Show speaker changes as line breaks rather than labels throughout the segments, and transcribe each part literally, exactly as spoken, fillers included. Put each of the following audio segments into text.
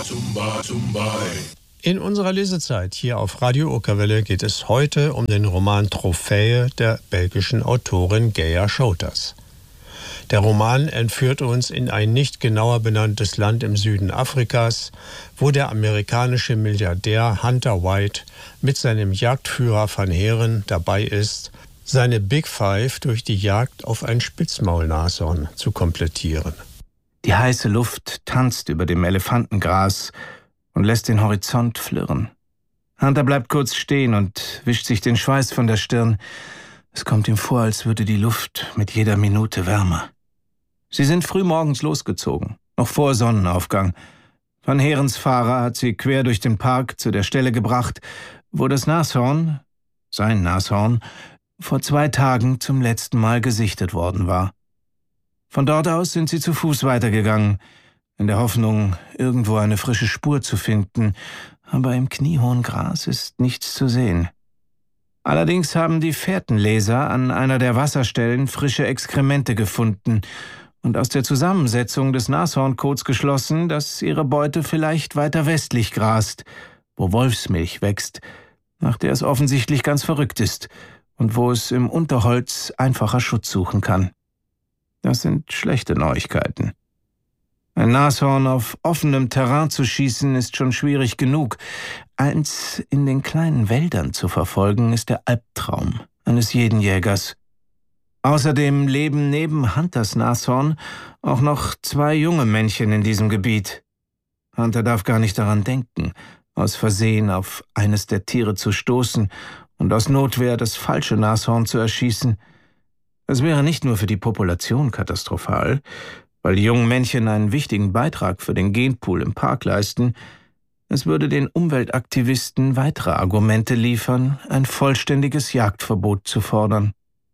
In unserer Lesezeit hier auf Radio Okerwelle geht es heute um den Roman Trophäe der belgischen Autorin Geja Schauters. Der Roman entführt uns in ein nicht genauer benanntes Land im Süden Afrikas, wo der amerikanische Milliardär Hunter White mit seinem Jagdführer Van Heeren dabei ist, seine Big Five durch die Jagd auf ein Spitzmaulnashorn zu komplettieren.
Die heiße Luft tanzt über dem Elefantengras und lässt den Horizont flirren. Hunter bleibt kurz stehen und wischt sich den Schweiß von der Stirn. Es kommt ihm vor, als würde die Luft mit jeder Minute wärmer. Sie sind frühmorgens losgezogen, noch vor Sonnenaufgang. Van Heerens Fahrer hat sie quer durch den Park zu der Stelle gebracht, wo das Nashorn, sein Nashorn, vor zwei Tagen zum letzten Mal gesichtet worden war. Von dort aus sind sie zu Fuß weitergegangen, in der Hoffnung, irgendwo eine frische Spur zu finden, aber im kniehohen Gras ist nichts zu sehen. Allerdings haben die Fährtenleser an einer der Wasserstellen frische Exkremente gefunden und aus der Zusammensetzung des Nashornkots geschlossen, dass ihre Beute vielleicht weiter westlich grast, wo Wolfsmilch wächst, nach der es offensichtlich ganz verrückt ist und wo es im Unterholz einfacher Schutz suchen kann. Das sind schlechte Neuigkeiten. Ein Nashorn auf offenem Terrain zu schießen, ist schon schwierig genug. Eins in den kleinen Wäldern zu verfolgen, ist der Albtraum eines jeden Jägers. Außerdem leben neben Hunters Nashorn auch noch zwei junge Männchen in diesem Gebiet. Hunter darf gar nicht daran denken, aus Versehen auf eines der Tiere zu stoßen und aus Notwehr das falsche Nashorn zu erschießen. Es wäre nicht nur für die Population katastrophal, weil die jungen Männchen einen wichtigen Beitrag für den Genpool im Park leisten. Es würde den Umweltaktivisten weitere Argumente liefern, ein vollständiges Jagdverbot zu fordern.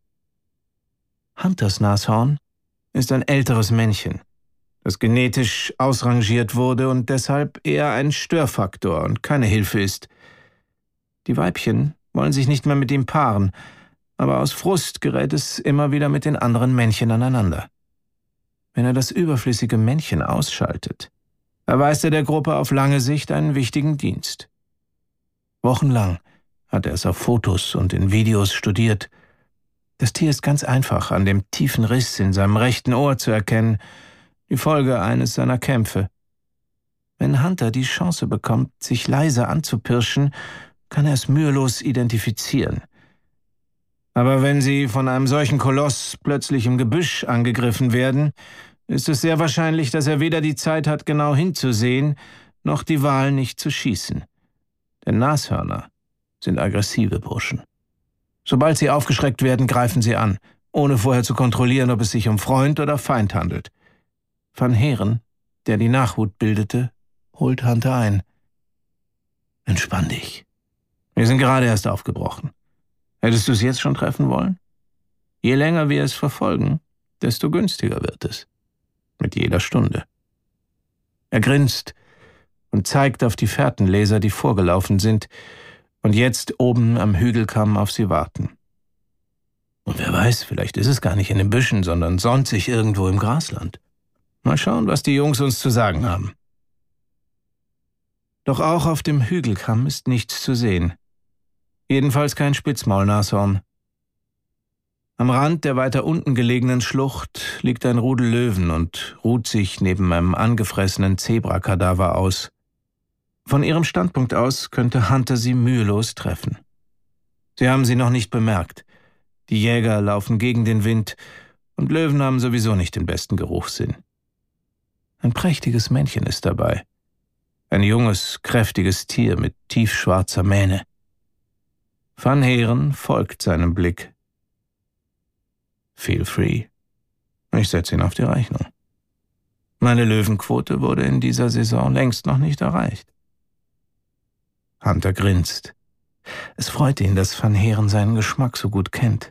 Hunters Nashorn ist ein älteres Männchen, das genetisch ausrangiert wurde und deshalb eher ein Störfaktor und keine Hilfe ist. Die Weibchen wollen sich nicht mehr mit ihm paaren, aber aus Frust gerät es immer wieder mit den anderen Männchen aneinander. Wenn er das überflüssige Männchen ausschaltet, erweist er der Gruppe auf lange Sicht einen wichtigen Dienst. Wochenlang hat er es auf Fotos und in Videos studiert. Das Tier ist ganz einfach an dem tiefen Riss in seinem rechten Ohr zu erkennen, die Folge eines seiner Kämpfe. Wenn Hunter die Chance bekommt, sich leise anzupirschen, kann er es mühelos identifizieren. Aber wenn sie von einem solchen Koloss plötzlich im Gebüsch angegriffen werden, ist es sehr wahrscheinlich, dass er weder die Zeit hat, genau hinzusehen, noch die Wahl, nicht zu schießen. Denn Nashörner sind aggressive Burschen. Sobald sie aufgeschreckt werden, greifen sie an, ohne vorher zu kontrollieren, ob es sich um Freund oder Feind handelt. Van Heeren, der die Nachhut bildete, holt Hunter ein. Entspann dich. Wir sind gerade erst aufgebrochen. Hättest du es jetzt schon treffen wollen? Je länger wir es verfolgen, desto günstiger wird es. Mit jeder Stunde. Er grinst und zeigt auf die Fährtenleser, die vorgelaufen sind und jetzt oben am Hügelkamm auf sie warten. Und wer weiß, vielleicht ist es gar nicht in den Büschen, sondern sonstig irgendwo im Grasland. Mal schauen, was die Jungs uns zu sagen haben. Doch auch auf dem Hügelkamm ist nichts zu sehen. Jedenfalls kein Spitzmaulnashorn. Am Rand der weiter unten gelegenen Schlucht liegt ein Rudel Löwen und ruht sich neben einem angefressenen Zebrakadaver aus. Von ihrem Standpunkt aus könnte Hunter sie mühelos treffen. Sie haben sie noch nicht bemerkt. Die Jäger laufen gegen den Wind und Löwen haben sowieso nicht den besten Geruchssinn. Ein prächtiges Männchen ist dabei. Ein junges, kräftiges Tier mit tiefschwarzer Mähne. Van Heeren folgt seinem Blick. Feel free. Ich setze ihn auf die Rechnung. Meine Löwenquote wurde in dieser Saison längst noch nicht erreicht. Hunter grinst. Es freut ihn, dass Van Heeren seinen Geschmack so gut kennt.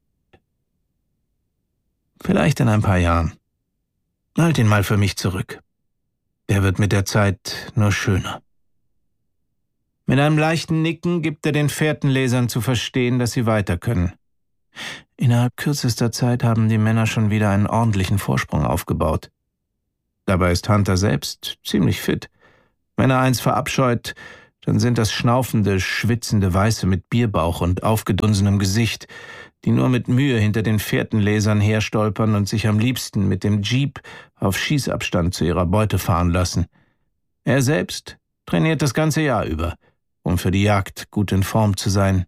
Vielleicht in ein paar Jahren. Halt ihn mal für mich zurück. Der wird mit der Zeit nur schöner. Mit einem leichten Nicken gibt er den Fährtenlesern zu verstehen, dass sie weiter können. Innerhalb kürzester Zeit haben die Männer schon wieder einen ordentlichen Vorsprung aufgebaut. Dabei ist Hunter selbst ziemlich fit. Wenn er eins verabscheut, dann sind das schnaufende, schwitzende Weiße mit Bierbauch und aufgedunsenem Gesicht, die nur mit Mühe hinter den Fährtenlesern herstolpern und sich am liebsten mit dem Jeep auf Schießabstand zu ihrer Beute fahren lassen. Er selbst trainiert das ganze Jahr über, um für die Jagd gut in Form zu sein.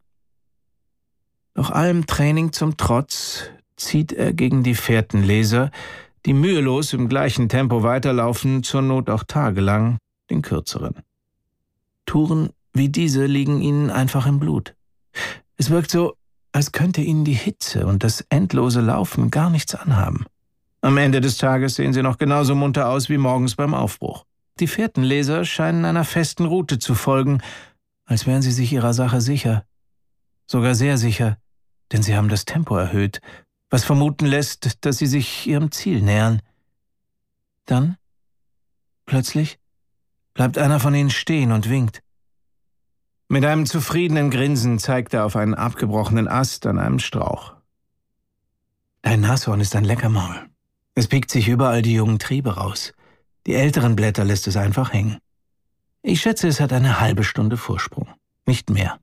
Doch allem Training zum Trotz zieht er gegen die Fährtenleser, die mühelos im gleichen Tempo weiterlaufen, zur Not auch tagelang, den kürzeren. Touren wie diese liegen ihnen einfach im Blut. Es wirkt so, als könnte ihnen die Hitze und das endlose Laufen gar nichts anhaben. Am Ende des Tages sehen sie noch genauso munter aus wie morgens beim Aufbruch. Die Fährtenleser scheinen einer festen Route zu folgen, als wären sie sich ihrer Sache sicher. Sogar sehr sicher, denn sie haben das Tempo erhöht, was vermuten lässt, dass sie sich ihrem Ziel nähern. Dann, plötzlich, bleibt einer von ihnen stehen und winkt. Mit einem zufriedenen Grinsen zeigt er auf einen abgebrochenen Ast an einem Strauch. Dein Nashorn ist ein Leckermaul. Es piekt sich überall die jungen Triebe raus. Die älteren Blätter lässt es einfach hängen. Ich schätze, es hat eine halbe Stunde Vorsprung. Nicht mehr.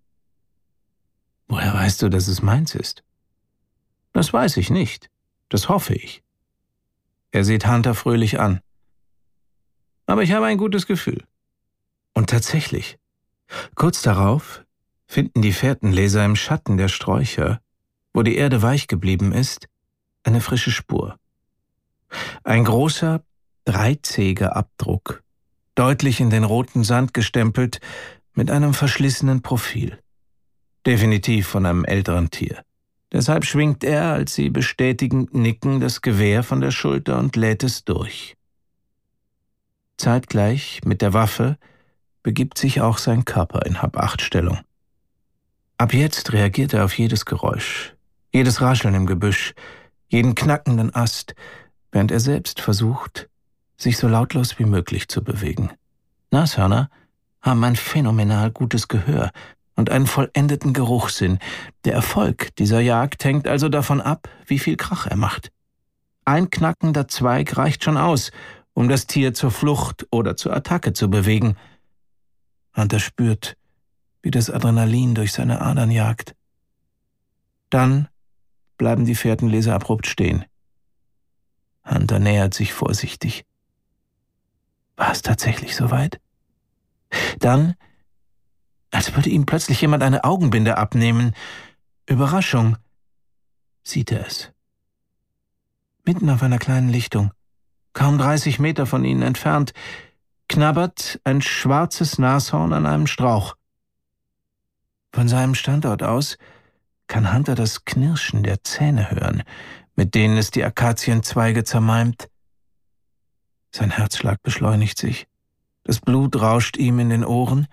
Woher weißt du, dass es meins ist? Das weiß ich nicht. Das hoffe ich. Er sieht Hunter fröhlich an. Aber ich habe ein gutes Gefühl. Und tatsächlich, kurz darauf finden die Fährtenleser im Schatten der Sträucher, wo die Erde weich geblieben ist, eine frische Spur. Ein großer, dreizähiger Abdruck, deutlich in den roten Sand gestempelt, mit einem verschlissenen Profil. Definitiv von einem älteren Tier. Deshalb schwingt er, als sie bestätigend nicken, das Gewehr von der Schulter und lädt es durch. Zeitgleich mit der Waffe begibt sich auch sein Körper in Hab-Acht-Stellung. Ab jetzt reagiert er auf jedes Geräusch, jedes Rascheln im Gebüsch, jeden knackenden Ast, während er selbst versucht, sich so lautlos wie möglich zu bewegen. Nashörner haben ein phänomenal gutes Gehör und einen vollendeten Geruchssinn. Der Erfolg dieser Jagd hängt also davon ab, wie viel Krach er macht. Ein knackender Zweig reicht schon aus, um das Tier zur Flucht oder zur Attacke zu bewegen. Hunter spürt, wie das Adrenalin durch seine Adern jagt. Dann bleiben die Fährtenleser abrupt stehen. Hunter nähert sich vorsichtig. War es tatsächlich soweit? Dann, als würde ihm plötzlich jemand eine Augenbinde abnehmen, Überraschung, sieht er es. Mitten auf einer kleinen Lichtung, kaum dreißig Meter von ihnen entfernt, knabbert ein schwarzes Nashorn an einem Strauch. Von seinem Standort aus kann Hunter das Knirschen der Zähne hören, mit denen es die Akazienzweige zermalmt. Sein Herzschlag beschleunigt sich. Das Blut rauscht ihm in den Ohren.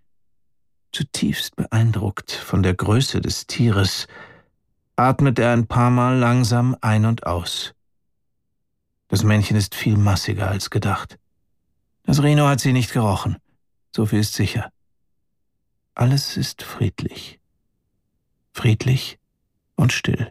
Zutiefst beeindruckt von der Größe des Tieres, atmet er ein paar Mal langsam ein und aus. Das Männchen ist viel massiger als gedacht. Das Rhino hat sie nicht gerochen, so viel ist sicher. Alles ist friedlich. Friedlich und still.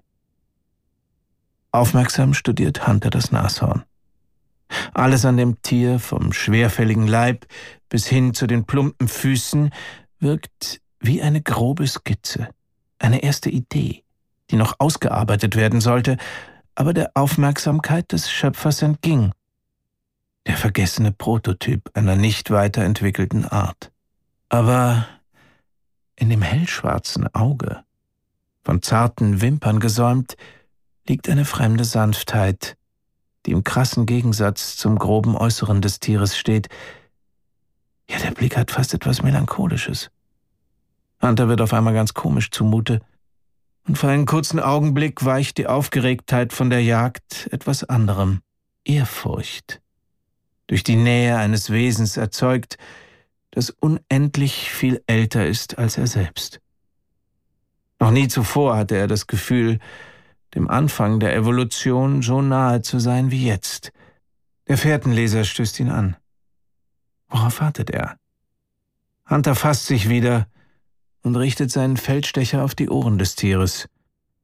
Aufmerksam studiert Hunter das Nashorn. Alles an dem Tier, vom schwerfälligen Leib bis hin zu den plumpen Füßen, wirkt wie eine grobe Skizze, eine erste Idee, die noch ausgearbeitet werden sollte, aber der Aufmerksamkeit des Schöpfers entging. Der vergessene Prototyp einer nicht weiterentwickelten Art. Aber in dem hellschwarzen Auge, von zarten Wimpern gesäumt, liegt eine fremde Sanftheit, die im krassen Gegensatz zum groben Äußeren des Tieres steht. Ja, der Blick hat fast etwas Melancholisches. Hunter wird auf einmal ganz komisch zumute, und für einen kurzen Augenblick weicht die Aufgeregtheit von der Jagd etwas anderem, Ehrfurcht, durch die Nähe eines Wesens erzeugt, das unendlich viel älter ist als er selbst. Noch nie zuvor hatte er das Gefühl, dem Anfang der Evolution so nahe zu sein wie jetzt. Der Fährtenleser stößt ihn an. Worauf wartet er? Hunter fasst sich wieder und richtet seinen Feldstecher auf die Ohren des Tieres.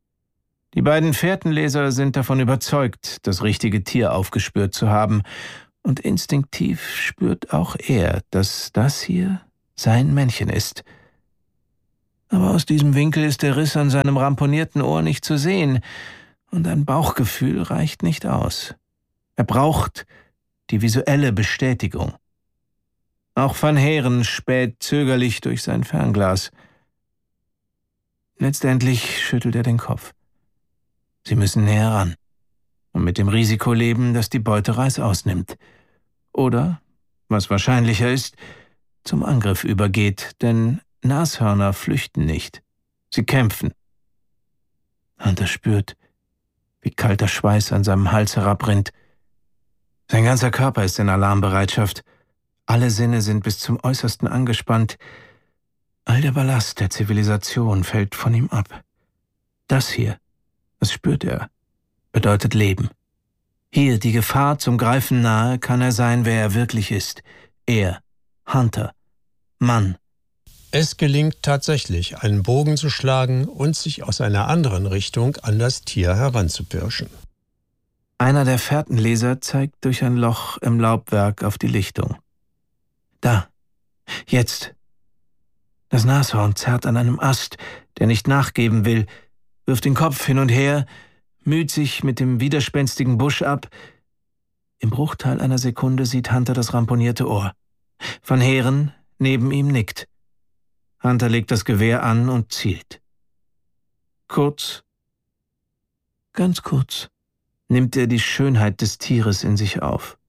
Die beiden Fährtenleser sind davon überzeugt, das richtige Tier aufgespürt zu haben Und instinktiv spürt auch er, dass das hier sein Männchen ist. Aber aus diesem Winkel ist der Riss an seinem ramponierten Ohr nicht zu sehen, und ein Bauchgefühl reicht nicht aus. Er braucht die visuelle Bestätigung. Auch Van Heeren späht zögerlich durch sein Fernglas. Letztendlich schüttelt er den Kopf. Sie müssen näher ran und mit dem Risiko leben, dass die Beute reißaus nimmt. Oder, was wahrscheinlicher ist, zum Angriff übergeht, denn Nashörner flüchten nicht. Sie kämpfen. Hunter spürt, wie kalter Schweiß an seinem Hals herabrinnt. Sein ganzer Körper ist in Alarmbereitschaft. Alle Sinne sind bis zum Äußersten angespannt. All der Ballast der Zivilisation fällt von ihm ab. Das hier, das spürt er, bedeutet Leben. Hier, die Gefahr zum Greifen nahe, kann er sein, wer er wirklich ist. Er, Hunter, Mann.
Es gelingt tatsächlich, einen Bogen zu schlagen und sich aus einer anderen Richtung an das Tier heranzupirschen.
Einer der Fährtenleser zeigt durch ein Loch im Laubwerk auf die Lichtung. Da, jetzt. Das Nashorn zerrt an einem Ast, der nicht nachgeben will, wirft den Kopf hin und her, müht sich mit dem widerspenstigen Busch ab. Im Bruchteil einer Sekunde sieht Hunter das ramponierte Ohr. Van Heeren neben ihm nickt. Hunter legt das Gewehr an und zielt. Kurz, ganz kurz, nimmt er die Schönheit des Tieres in sich auf.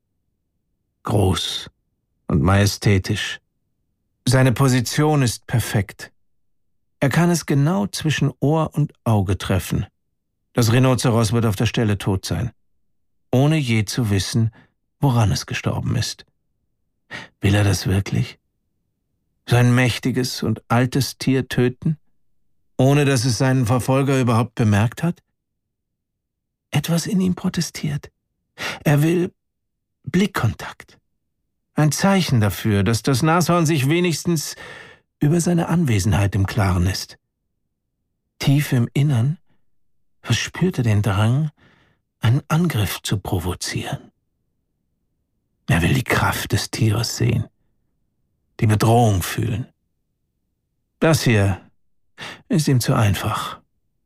Groß und majestätisch. Seine Position ist perfekt. Er kann es genau zwischen Ohr und Auge treffen. Das Rhinozeros wird auf der Stelle tot sein, ohne je zu wissen, woran es gestorben ist. Will er das wirklich? Sein mächtiges und altes Tier töten, ohne dass es seinen Verfolger überhaupt bemerkt hat? Etwas in ihm protestiert. Er will Blickkontakt. Ein Zeichen dafür, dass das Nashorn sich wenigstens über seine Anwesenheit im Klaren ist. Tief im Innern verspürt er den Drang, einen Angriff zu provozieren. Er will die Kraft des Tieres sehen, die Bedrohung fühlen. Das hier ist ihm zu einfach.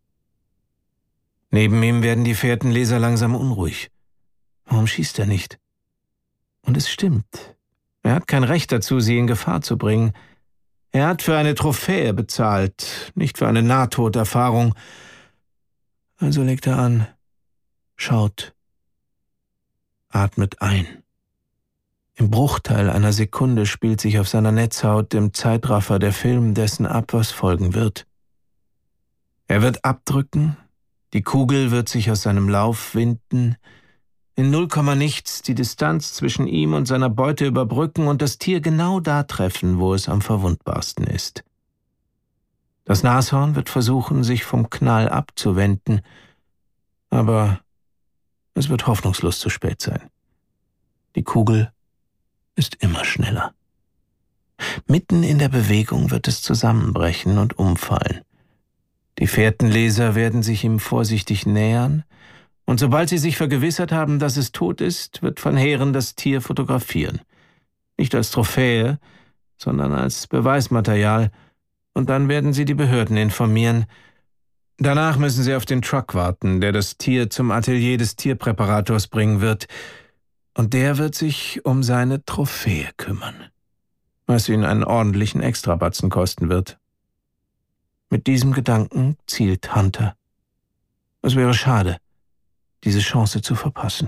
Neben ihm werden die Fährtenleser langsam unruhig. Warum schießt er nicht? Und es stimmt. Er hat kein Recht dazu, sie in Gefahr zu bringen. Er hat für eine Trophäe bezahlt, nicht für eine Nahtoderfahrung. Also legt er an, schaut, atmet ein. Im Bruchteil einer Sekunde spielt sich auf seiner Netzhaut im Zeitraffer der Film dessen ab, was folgen wird. Er wird abdrücken, die Kugel wird sich aus seinem Lauf winden, in null Komma nichts die Distanz zwischen ihm und seiner Beute überbrücken und das Tier genau da treffen, wo es am verwundbarsten ist. Das Nashorn wird versuchen, sich vom Knall abzuwenden, aber es wird hoffnungslos zu spät sein. Die Kugel ist immer schneller. Mitten in der Bewegung wird es zusammenbrechen und umfallen. Die Fährtenleser werden sich ihm vorsichtig nähern, und sobald sie sich vergewissert haben, dass es tot ist, wird Van Heeren das Tier fotografieren. Nicht als Trophäe, sondern als Beweismaterial, und dann werden sie die Behörden informieren. Danach müssen sie auf den Truck warten, der das Tier zum Atelier des Tierpräparators bringen wird, und der wird sich um seine Trophäe kümmern, was ihn einen ordentlichen Extrabatzen kosten wird. Mit diesem Gedanken zielt Hunter. Es wäre schade, diese Chance zu verpassen.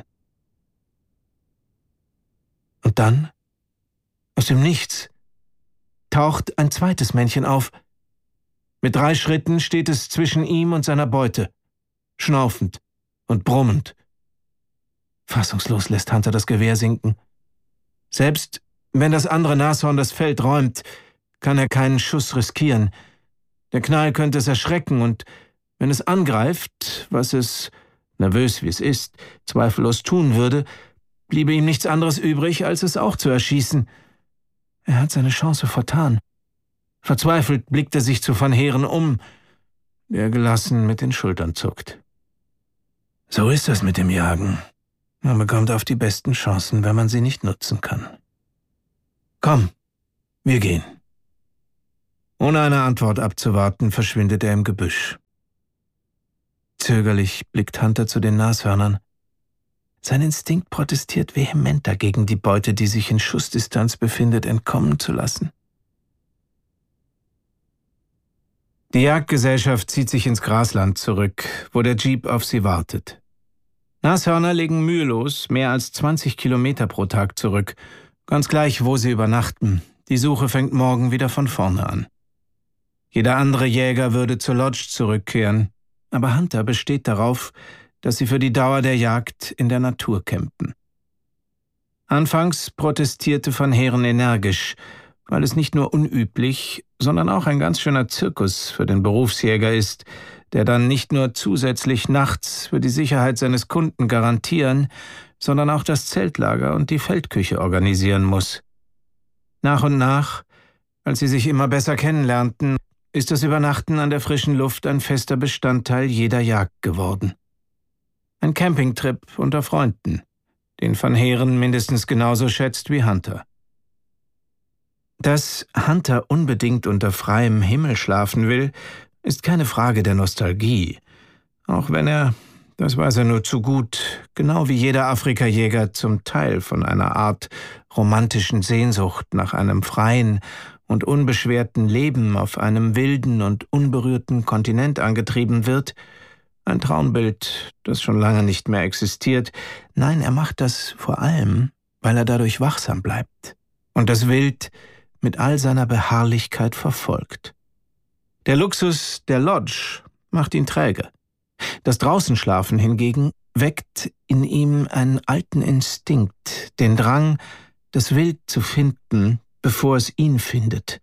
Und dann, aus dem Nichts, taucht ein zweites Männchen auf. Mit drei Schritten steht es zwischen ihm und seiner Beute, schnaufend und brummend. Fassungslos lässt Hunter das Gewehr sinken. Selbst wenn das andere Nashorn das Feld räumt, kann er keinen Schuss riskieren. Der Knall könnte es erschrecken, und wenn es angreift, was es, nervös wie es ist, zweifellos tun würde, bliebe ihm nichts anderes übrig, als es auch zu erschießen. Er hat seine Chance vertan. Verzweifelt blickt er sich zu Van Heeren um, der gelassen mit den Schultern zuckt. So ist das mit dem Jagen. Man bekommt oft die besten Chancen, wenn man sie nicht nutzen kann. Komm, wir gehen. Ohne eine Antwort abzuwarten, verschwindet er im Gebüsch. Zögerlich blickt Hunter zu den Nashörnern. Sein Instinkt protestiert vehement dagegen, die Beute, die sich in Schussdistanz befindet, entkommen zu lassen. Die Jagdgesellschaft zieht sich ins Grasland zurück, wo der Jeep auf sie wartet. Nashörner legen mühelos mehr als zwanzig Kilometer pro Tag zurück, ganz gleich, wo sie übernachten. Die Suche fängt morgen wieder von vorne an. Jeder andere Jäger würde zur Lodge zurückkehren, aber Hunter besteht darauf, dass sie für die Dauer der Jagd in der Natur campen. Anfangs protestierte Van Heeren energisch, weil es nicht nur unüblich, sondern auch ein ganz schöner Zirkus für den Berufsjäger ist, der dann nicht nur zusätzlich nachts für die Sicherheit seines Kunden garantieren, sondern auch das Zeltlager und die Feldküche organisieren muss. Nach und nach, als sie sich immer besser kennenlernten, ist das Übernachten an der frischen Luft ein fester Bestandteil jeder Jagd geworden. Ein Campingtrip unter Freunden, den Van Heeren mindestens genauso schätzt wie Hunter. Dass Hunter unbedingt unter freiem Himmel schlafen will, ist keine Frage der Nostalgie, auch wenn er, das weiß er nur zu gut, genau wie jeder Afrikajäger zum Teil von einer Art romantischen Sehnsucht nach einem freien und unbeschwerten Leben auf einem wilden und unberührten Kontinent angetrieben wird, ein Traumbild, das schon lange nicht mehr existiert. Nein, er macht das vor allem, weil er dadurch wachsam bleibt und das Wild mit all seiner Beharrlichkeit verfolgt. Der Luxus der Lodge macht ihn träge. Das Draußenschlafen hingegen weckt in ihm einen alten Instinkt, den Drang, das Wild zu finden, bevor es ihn findet.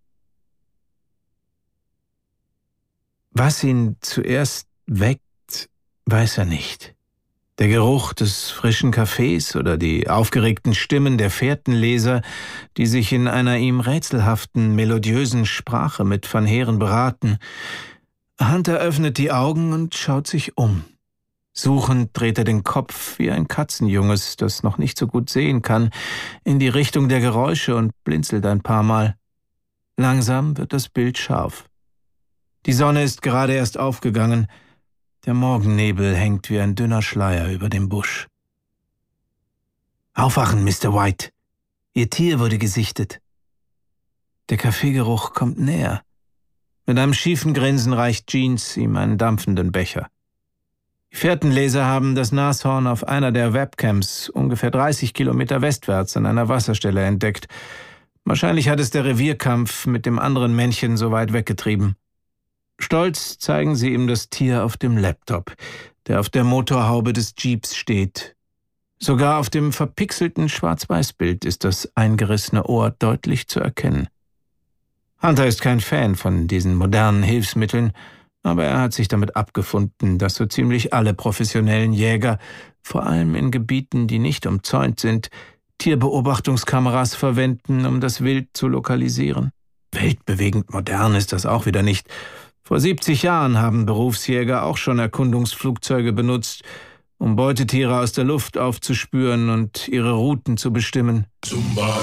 Was ihn zuerst weckt, weiß er nicht. Der Geruch des frischen Kaffees oder die aufgeregten Stimmen der Fährtenleser, die sich in einer ihm rätselhaften, melodiösen Sprache mit Van Heeren beraten. Hunter öffnet die Augen und schaut sich um. Suchend dreht er den Kopf wie ein Katzenjunges, das noch nicht so gut sehen kann, in die Richtung der Geräusche und blinzelt ein paar Mal. Langsam wird das Bild scharf. Die Sonne ist gerade erst aufgegangen. Der Morgennebel hängt wie ein dünner Schleier über dem Busch. »Aufwachen, Mister White! Ihr Tier wurde gesichtet!« Der Kaffeegeruch kommt näher. Mit einem schiefen Grinsen reicht Jeans ihm einen dampfenden Becher. Die Fährtenleser haben das Nashorn auf einer der Webcams ungefähr dreißig Kilometer westwärts an einer Wasserstelle entdeckt. Wahrscheinlich hat es der Revierkampf mit dem anderen Männchen so weit weggetrieben. Stolz zeigen sie ihm das Tier auf dem Laptop, der auf der Motorhaube des Jeeps steht. Sogar auf dem verpixelten Schwarz-Weiß-Bild ist das eingerissene Ohr deutlich zu erkennen. Hunter ist kein Fan von diesen modernen Hilfsmitteln, aber er hat sich damit abgefunden, dass so ziemlich alle professionellen Jäger, vor allem in Gebieten, die nicht umzäunt sind, Tierbeobachtungskameras verwenden, um das Wild zu lokalisieren. Weltbewegend modern ist das auch wieder nicht. Vor siebzig Jahren haben Berufsjäger auch schon Erkundungsflugzeuge benutzt, um Beutetiere aus der Luft aufzuspüren und ihre Routen zu bestimmen.